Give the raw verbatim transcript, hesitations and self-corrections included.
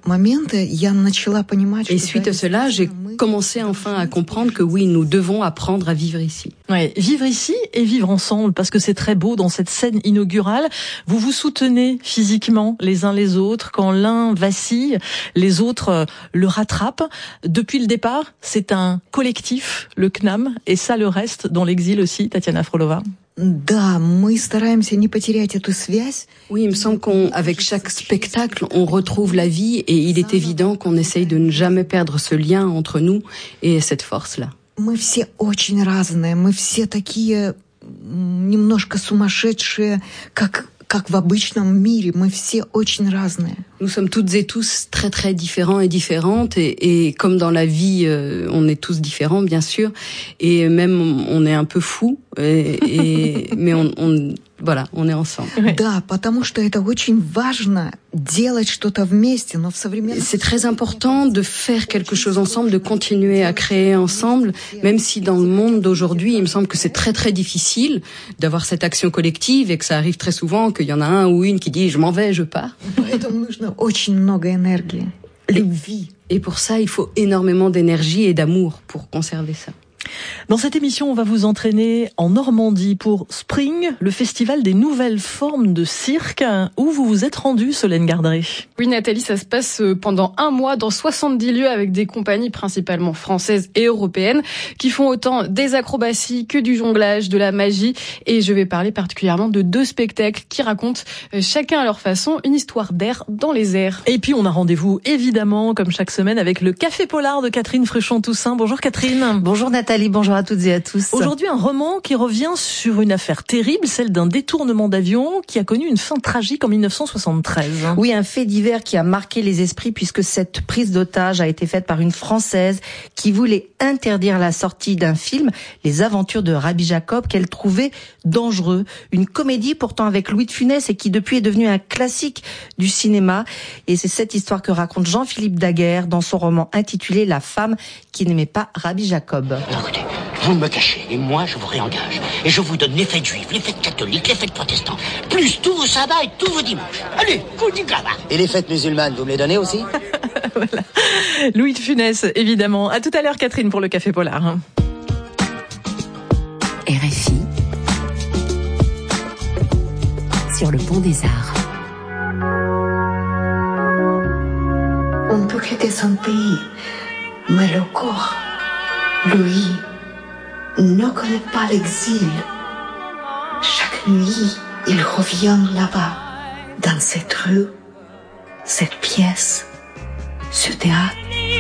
Et suite à cela, j'ai commencé enfin à comprendre que oui, nous devons apprendre à vivre ici. Ouais, vivre ici et vivre ensemble, parce que c'est très beau dans cette scène inaugurale. Vous vous soutenez physiquement les uns les autres. Quand l'un vacille, les autres le rattrapent. Depuis le départ, c'est un collectif, le C N A M, et ça le reste dans l'exil aussi, Tatiana Frolova. Oui, il me semble qu'avec chaque spectacle, on retrouve la vie et il est évident qu'on essaye de ne jamais perdre ce lien entre nous et cette force-là. Мы все очень разные, мы все такие немножко сумасшедшие, как как в обычном мире, мы все очень разные. Nous sommes toutes et tous très très différents et différentes et, et comme dans la vie, euh, on est tous différents bien sûr et même on est un peu fous et, et mais on, on voilà, on est ensemble. Да, потому что это очень важно делать что-то вместе, но в современном... C'est très important de faire quelque chose ensemble, de continuer à créer ensemble, même si dans le monde d'aujourd'hui, il me semble que c'est très très difficile d'avoir cette action collective et que ça arrive très souvent qu'il y en a un ou une qui dit je m'en vais, je pars. Поэтому нужно очень много энергии, любви. Et pour ça, il faut énormément d'énergie et d'amour pour conserver ça. Dans cette émission, on va vous entraîner en Normandie pour Spring, le festival des nouvelles formes de cirque, où vous vous êtes rendu, Solène Gardré. Oui, Nathalie, ça se passe pendant un mois dans soixante-dix lieux avec des compagnies principalement françaises et européennes qui font autant des acrobaties que du jonglage, de la magie. Et je vais parler particulièrement de deux spectacles qui racontent chacun à leur façon une histoire d'air dans les airs. Et puis on a rendez-vous évidemment, comme chaque semaine, avec le Café Polar de Catherine Fruchon-Toussaint. Bonjour Catherine. Bonjour Nathalie. Bonjour à toutes et à tous. Aujourd'hui, un roman qui revient sur une affaire terrible, celle d'un détournement d'avion qui a connu une fin tragique en dix-neuf cent soixante-treize. Oui, un fait divers qui a marqué les esprits puisque cette prise d'otage a été faite par une Française qui voulait interdire la sortie d'un film, Les Aventures de Rabbi Jacob, qu'elle trouvait dangereux. Une comédie pourtant avec Louis de Funès et qui depuis est devenue un classique du cinéma. Et c'est cette histoire que raconte Jean-Philippe Daguerre dans son roman intitulé La femme qui n'aimait pas Rabbi Jacob. Écoutez, vous me cachez et moi je vous réengage. Et je vous donne les fêtes juives, les fêtes catholiques, les fêtes protestants, plus tous vos sabbats et tous vos dimanches. Allez, coup du gala. Et les fêtes musulmanes, vous me les donnez aussi? Voilà. Louis de Funès, évidemment. À tout à l'heure, Catherine, pour le Café Polar. R F I sur le pont des Arts. On peut quitter son pays, mais le corps, lui, ne connaît pas l'exil. Chaque nuit, il revient là-bas, dans cette rue, cette pièce, ce théâtre.